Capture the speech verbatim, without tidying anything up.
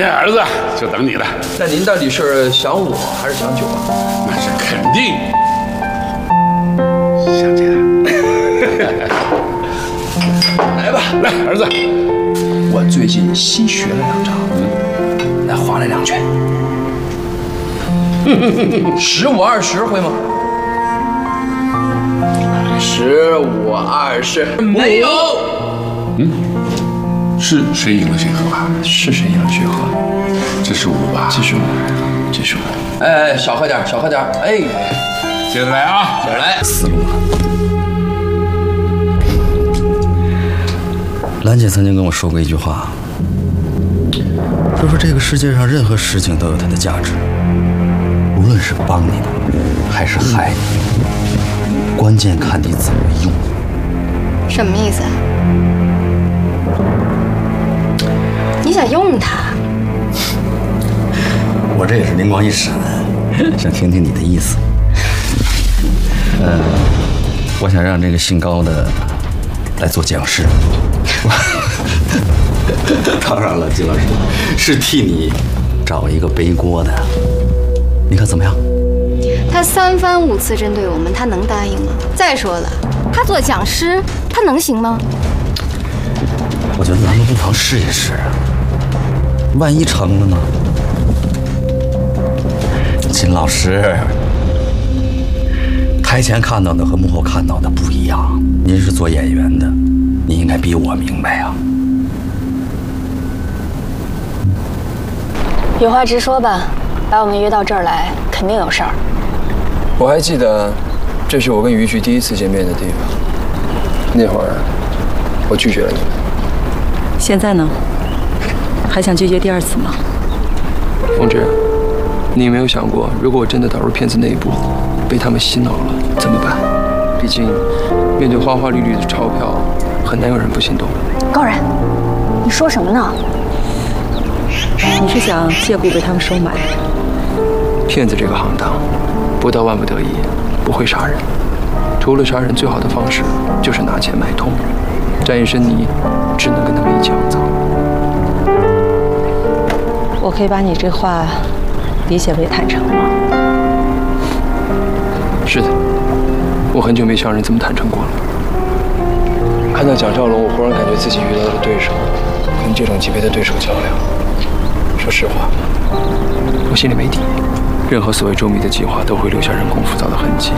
儿子就等你了。 那您到底是想我还是想酒啊？ 那是肯定想家。 来吧， 来，儿子， 我最近新学了两招，嗯，来划来两拳。十五二十会吗？十五二十没有。 嗯，是谁赢了谁喝吧？ 是谁赢了谁喝？ 这是五吧？ 这是五，这是五。哎，少喝点，少喝点。哎， 接着来啊， 接着来。 死路了。兰姐曾经跟我说过一句话，她说这个世界上任何事情都有它的价值，无论是帮你的还是害你，关键看你怎么用。 什么意思啊？你想用它？ 我这也是灵光一闪，想听听你的意思。嗯，我想让这个姓高的来做讲师。当然了，金老师是替你找一个背锅的，你看怎么样？ 他三番五次针对我们，他能答应吗？再说了，他做讲师，他能行吗？ 我觉得咱们不妨试一试，万一成了呢？金老师，台前看到的和幕后看到的不一样。您是做演员的，你应该比我明白啊。 有话直说吧，把我们约到这儿来，肯定有事儿。 我还记得，这是我跟于局第一次见面的地方。那会儿，我拒绝了你们。 现在呢？还想拒绝第二次吗？ 凤芝，你有没有想过，如果我真的导入片子内部，被他们洗脑了怎么办？毕竟，面对花花绿绿的钞票，很难有人不心动。 高然，你说什么呢？ 你是想借故被他们收买？ 骗子这个行当，不到万不得已，不会杀人。除了杀人，最好的方式就是拿钱买通。沾一身泥，只能跟他们一起肮脏。 我可以把你这话理解为坦诚吗？ 是的，我很久没向人这么坦诚过了。看到蒋兆龙，我忽然感觉自己遇到了对手，跟这种级别的对手较量。说实话，我心里没底。任何所谓周密的计划都会留下人工浮躁的痕迹。